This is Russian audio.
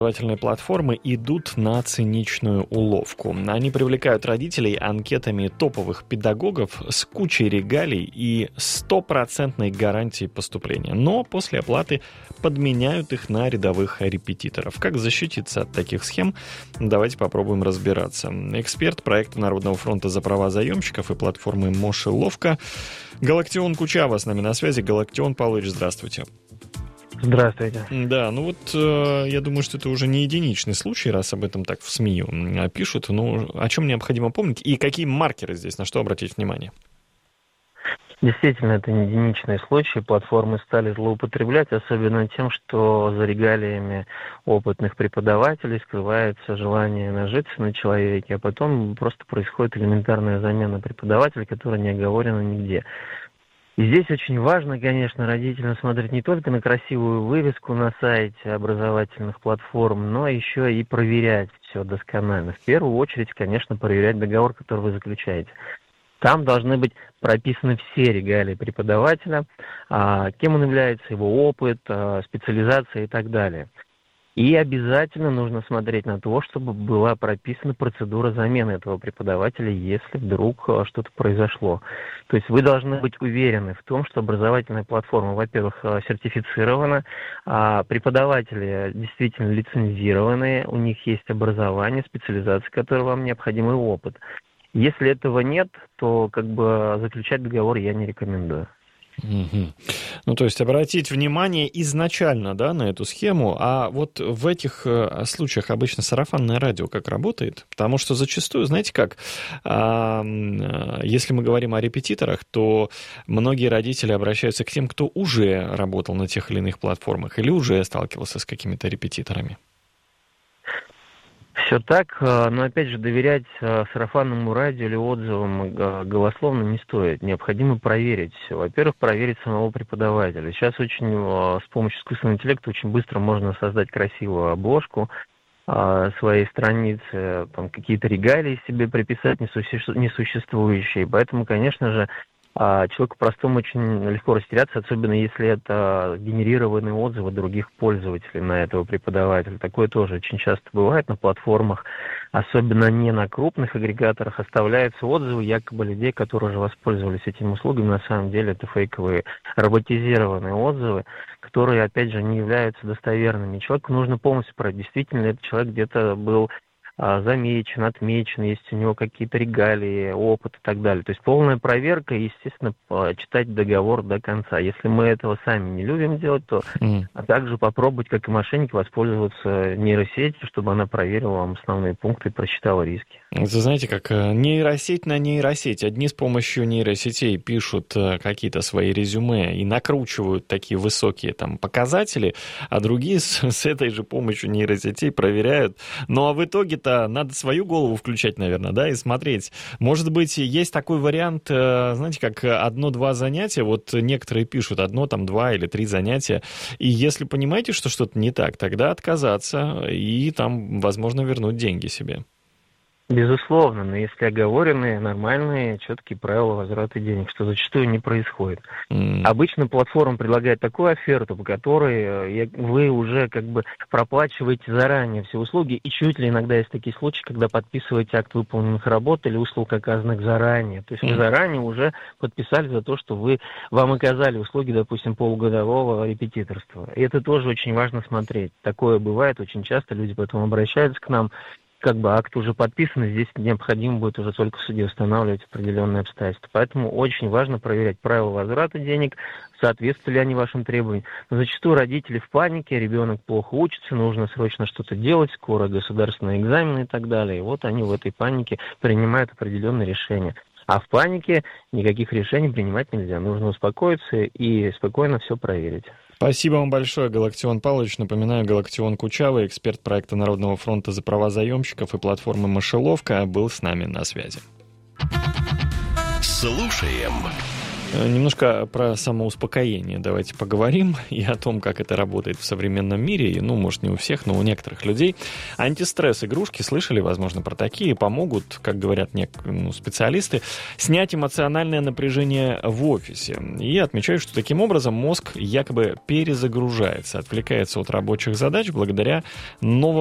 Образовательные платформы идут на циничную уловку. Они привлекают родителей анкетами топовых педагогов с кучей регалий и 100% гарантией поступления. Но после оплаты подменяют их на рядовых репетиторов. Как защититься от таких схем? Давайте попробуем разбираться. Эксперт проекта Народного фронта за права заемщиков и платформы Мошеловка Галактион Кучава с нами на связи. Галактион Павлович, здравствуйте. Здравствуйте. Да, я думаю, что это уже не единичный случай, раз об этом так в СМИ пишут. О чем необходимо помнить и какие маркеры здесь, на что обратить внимание? Действительно, это не единичный случай. Платформы стали злоупотреблять, особенно тем, что за регалиями опытных преподавателей скрывается желание нажиться на человеке, а потом просто происходит элементарная замена преподавателя, которая не оговорена нигде. И здесь очень важно, конечно, родителям смотреть не только на красивую вывеску на сайте образовательных платформ, но еще и проверять все досконально. В первую очередь, конечно, проверять договор, который вы заключаете. Там должны быть прописаны все регалии преподавателя, кем он является, его опыт, специализация и так далее. И обязательно нужно смотреть на то, чтобы была прописана процедура замены этого преподавателя, если вдруг что-то произошло. То есть вы должны быть уверены в том, что образовательная платформа, во-первых, сертифицирована, преподаватели действительно лицензированные, у них есть образование, специализация, которая вам необходима, и опыт. Если этого нет, то заключать договор я не рекомендую. Угу. То есть обратить внимание изначально, на эту схему, а вот в этих случаях обычно сарафанное радио как работает? Потому что зачастую, знаете как, если мы говорим о репетиторах, то многие родители обращаются к тем, кто уже работал на тех или иных платформах или уже сталкивался с какими-то репетиторами. Все так, но опять же доверять сарафанному радио или отзывам голословно не стоит. Необходимо проверить все. Во-первых, проверить самого преподавателя. Сейчас с помощью искусственного интеллекта очень быстро можно создать красивую обложку своей страницы, какие-то регалии себе приписать несуществующие. Поэтому, конечно же, человеку простому очень легко растеряться, особенно если это генерированные отзывы других пользователей на этого преподавателя. Такое тоже очень часто бывает на платформах, особенно не на крупных агрегаторах, оставляются отзывы якобы людей, которые уже воспользовались этими услугами. На самом деле это фейковые роботизированные отзывы, которые, опять же, не являются достоверными. Человеку нужно полностью проверить, действительно ли этот человек где-то был замечен, отмечен, есть у него какие-то регалии, опыт и так далее. То есть полная проверка и, естественно, читать договор до конца. Если мы этого сами не любим делать, то также попробовать, как и мошенники, воспользоваться нейросетью, чтобы она проверила вам основные пункты и просчитала риски. Вы знаете, как нейросеть на нейросеть. Одни с помощью нейросетей пишут какие-то свои резюме и накручивают такие высокие показатели, а другие с этой же помощью нейросетей проверяют. Ну а в итоге-то надо свою голову включать, наверное, и смотреть. Может быть, есть такой вариант, знаете, как 1-2 занятия. Вот некоторые пишут 1, 2 или 3 занятия. И если понимаете, что что-то не так, тогда отказаться и возможно, вернуть деньги себе. Безусловно, но если оговоренные, нормальные, четкие правила возврата денег, что зачастую не происходит. Обычно платформа предлагает такую оферту, по которой вы уже проплачиваете заранее все услуги, и чуть ли иногда есть такие случаи, когда подписываете акт выполненных работ или услуг, оказанных заранее. То есть вы заранее уже подписали за то, что вам оказали услуги, допустим, полугодового репетиторства. И это тоже очень важно смотреть. Такое бывает очень часто, люди потом обращаются к нам, акт уже подписан, здесь необходимо будет уже только в суде устанавливать определенные обстоятельства. Поэтому очень важно проверять правила возврата денег, соответствуют ли они вашим требованиям. Но зачастую родители в панике, ребенок плохо учится, нужно срочно что-то делать, скоро государственные экзамены и так далее. И вот они в этой панике принимают определенные решения. А в панике никаких решений принимать нельзя. Нужно успокоиться и спокойно все проверить. Спасибо вам большое, Галактион Павлович. Напоминаю, Галактион Кучава, эксперт проекта Народного фронта за права заемщиков и платформы Мошеловка, был с нами на связи. Слушаем Немножко про самоуспокоение давайте поговорим и о том, как это работает в современном мире. Ну, может, не у всех, но у некоторых людей. Антистресс-игрушки, слышали, возможно, про такие, помогут, как говорят специалисты, снять эмоциональное напряжение в офисе. И отмечают, что таким образом мозг якобы перезагружается, отвлекается от рабочих задач благодаря новым